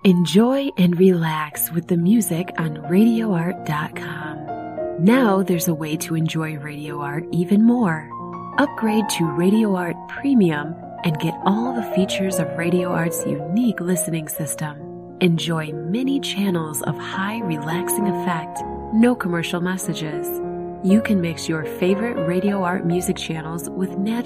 Enjoy and relax with the music on RadioArt.com. Now there's a way to enjoy Radio Art even more. Upgrade to Radio Art Premium and get all the features of Radio Art's unique listening system. Enjoy many channels of high relaxing effect, no commercial messages. You can mix your favorite Radio Art music channels with natural